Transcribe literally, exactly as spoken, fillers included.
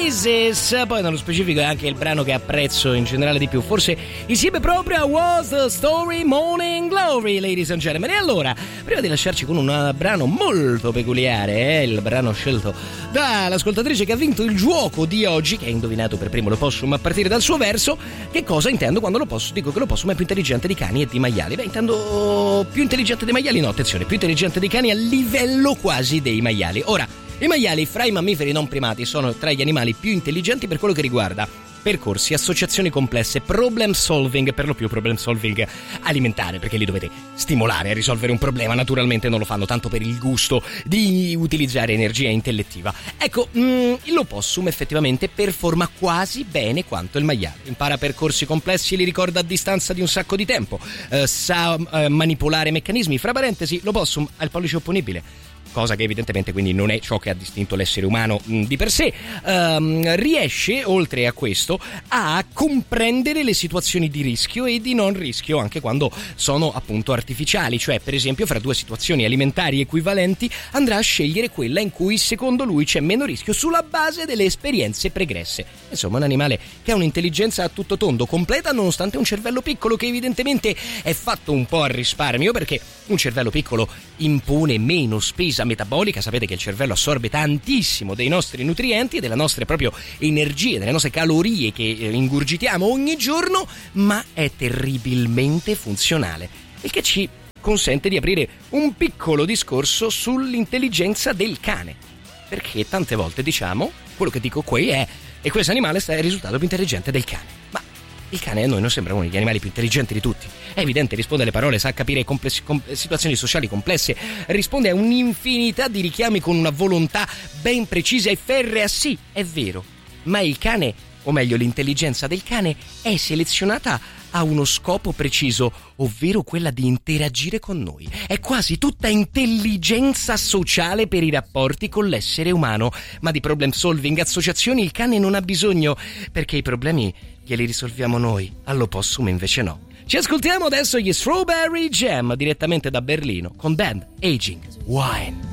Oasis, poi nello specifico è anche il brano che apprezzo in generale di più, forse insieme proprio a Was the Story Morning Glory, ladies and gentlemen. E allora, prima di lasciarci con un brano molto peculiare, eh, il brano scelto dall'ascoltatrice che ha vinto il gioco di oggi, che ha indovinato per primo l'opossum a partire dal suo verso, che cosa intendo quando l'opossum dico che l'opossum è più intelligente di cani e di maiali? Beh, intendo più intelligente dei maiali, no, attenzione, più intelligente dei cani a livello quasi dei maiali. Ora, i maiali fra i mammiferi non primati sono tra gli animali più intelligenti per quello che riguarda percorsi, associazioni complesse, problem solving, per lo più problem solving alimentare, perché li dovete stimolare a risolvere un problema, naturalmente non lo fanno tanto per il gusto di utilizzare energia intellettiva. Ecco, mh, l'opossum effettivamente performa quasi bene quanto il maiale, impara percorsi complessi e li ricorda a distanza di un sacco di tempo, eh, sa eh, manipolare meccanismi. Fra parentesi, l'opossum ha il pollice opponibile, cosa che evidentemente quindi non è ciò che ha distinto l'essere umano mh, di per sé. Um, riesce, oltre a questo, a comprendere le situazioni di rischio e di non rischio, anche quando sono appunto artificiali, cioè per esempio fra due situazioni alimentari equivalenti andrà a scegliere quella in cui secondo lui c'è meno rischio sulla base delle esperienze pregresse. Insomma, un animale che ha un'intelligenza a tutto tondo, completa, nonostante un cervello piccolo che evidentemente è fatto un po' a risparmio, perché un cervello piccolo impone meno spesa metabolica. Sapete che il cervello assorbe tantissimo dei nostri nutrienti e delle nostre proprio energie, delle nostre calorie che ingurgitiamo ogni giorno, ma è terribilmente funzionale, il che ci consente di aprire un piccolo discorso sull'intelligenza del cane, perché tante volte diciamo, quello che dico qui è e questo animale è il risultato più intelligente del cane, ma il cane a noi non sembra uno degli animali più intelligenti di tutti. È evidente, risponde alle parole, sa capire complessi, com- situazioni sociali complesse, risponde a un'infinità di richiami con una volontà ben precisa e ferrea, sì, è vero, ma il cane, o meglio l'intelligenza del cane, è selezionata a uno scopo preciso, ovvero quella di interagire con noi. È quasi tutta intelligenza sociale per i rapporti con l'essere umano, ma di problem solving, associazioni il cane non ha bisogno, perché i problemi glieli risolviamo noi, all'opossum invece no. Ci ascoltiamo adesso gli Strawberry Jam direttamente da Berlino con band Aging Wine.